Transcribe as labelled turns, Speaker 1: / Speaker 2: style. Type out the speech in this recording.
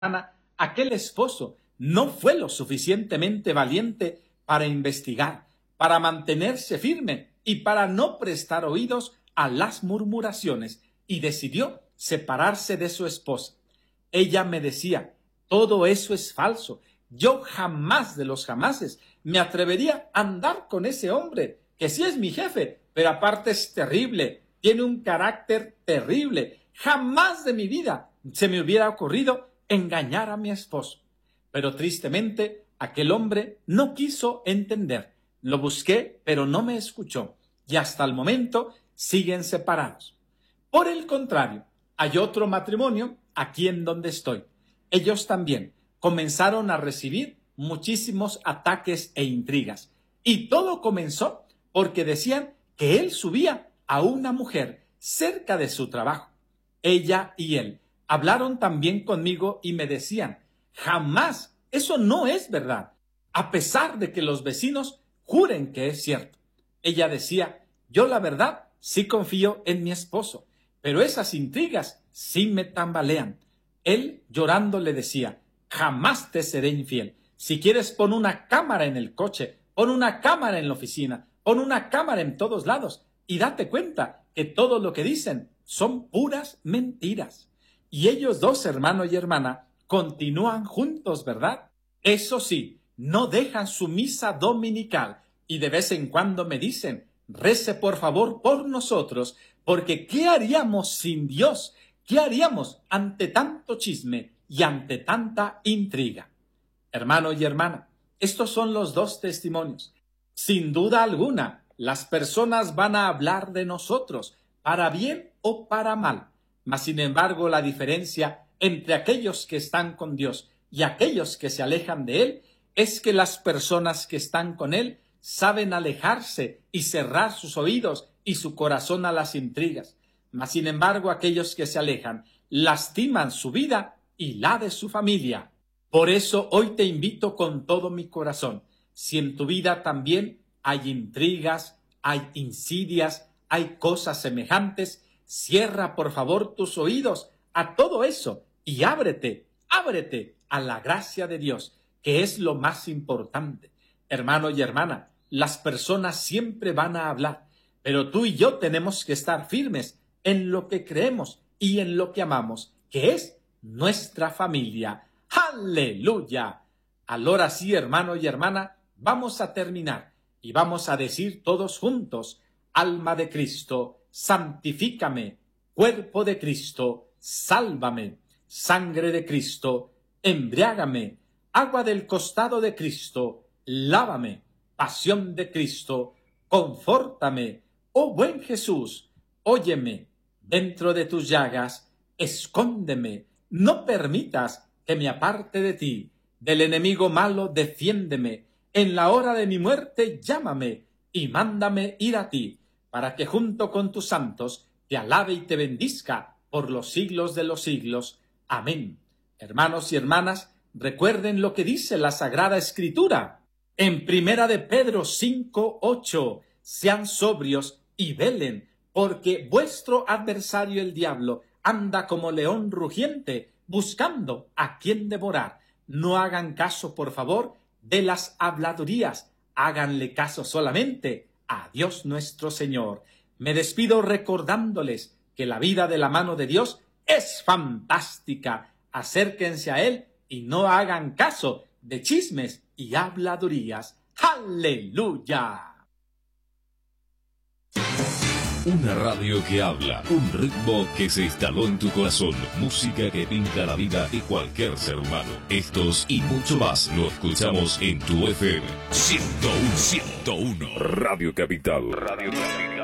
Speaker 1: aquel esposo no fue lo suficientemente valiente para investigar, para mantenerse firme y para no prestar oídos a las murmuraciones, y decidió separarse de su esposa. Ella me decía: todo eso es falso. Yo jamás de los jamases me atrevería a andar con ese hombre, que sí es mi jefe, pero aparte es terrible, tiene un carácter terrible. Jamás de mi vida se me hubiera ocurrido engañar a mi esposo. Pero tristemente aquel hombre no quiso entender. Lo busqué, pero no me escuchó, y hasta el momento siguen separados. Por el contrario, hay otro matrimonio aquí en donde estoy. Ellos también comenzaron a recibir muchísimos ataques e intrigas. Y todo comenzó porque decían que él subía a una mujer cerca de su trabajo. Ella y él hablaron también conmigo y me decían: jamás, eso no es verdad, a pesar de que los vecinos juren que es cierto. Ella decía: yo la verdad sí confío en mi esposo, pero esas intrigas sí me tambalean. Él llorando le decía: jamás te seré infiel. Si quieres, pon una cámara en el coche, pon una cámara en la oficina, pon una cámara en todos lados y date cuenta que todo lo que dicen son puras mentiras. Y ellos dos, hermano y hermana, continúan juntos, ¿verdad? Eso sí, no dejan su misa dominical y de vez en cuando me dicen: rece por favor por nosotros, porque ¿qué haríamos sin Dios? ¿Qué haríamos ante tanto chisme y ante tanta intriga? Hermano y hermana, estos son los dos testimonios. Sin duda alguna, las personas van a hablar de nosotros, para bien o para mal. Mas, sin embargo, la diferencia entre aquellos que están con Dios y aquellos que se alejan de Él es que las personas que están con Él saben alejarse y cerrar sus oídos y su corazón a las intrigas. Mas, sin embargo, aquellos que se alejan lastiman su vida y la de su familia. Por eso hoy te invito con todo mi corazón: si en tu vida también hay intrigas, hay insidias, hay cosas semejantes, cierra por favor tus oídos a todo eso y ábrete a la gracia de Dios, que es lo más importante. Hermano y hermana, las personas siempre van a hablar, pero tú y yo tenemos que estar firmes en lo que creemos y en lo que amamos, que es nuestra familia. ¡Aleluya! Ahora sí, hermano y hermana, vamos a terminar y vamos a decir todos juntos: alma de Cristo, santifícame; cuerpo de Cristo, sálvame; sangre de Cristo, embriágame; agua del costado de Cristo, lávame; pasión de Cristo, confórtame. Oh buen Jesús, óyeme; dentro de tus llagas, escóndeme; no permitas que me aparte de ti; del enemigo malo, defiéndeme; en la hora de mi muerte, llámame y mándame ir a ti, para que junto con tus santos te alabe y te bendizca por los siglos de los siglos. Amén. Hermanos y hermanas, recuerden lo que dice la Sagrada Escritura. En 1 de Pedro 5:8, sean sobrios y velen, porque vuestro adversario el diablo anda como león rugiente, buscando a quien devorar. No hagan caso, por favor, de las habladurías. Háganle caso solamente a Dios nuestro Señor. Me despido recordándoles que la vida de la mano de Dios es fantástica. Acérquense a Él y no hagan caso de chismes y habladurías. ¡Aleluya!
Speaker 2: Una radio que habla, un ritmo que se instaló en tu corazón, música que pinta la vida de cualquier ser humano. Estos y mucho más lo escuchamos en tu FM 101.1 Radio Capital. Radio Capital.